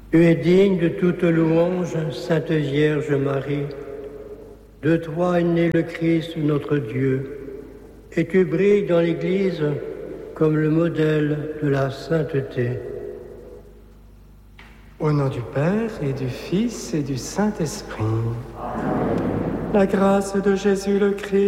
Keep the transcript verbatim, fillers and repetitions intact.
Tu es digne de toute louange, Sainte Vierge Marie. De toi est né le Christ, notre Dieu, et tu brilles dans l'Église comme le modèle de la sainteté. Au nom du Père et du Fils et du Saint-Esprit. La grâce de Jésus le Christ,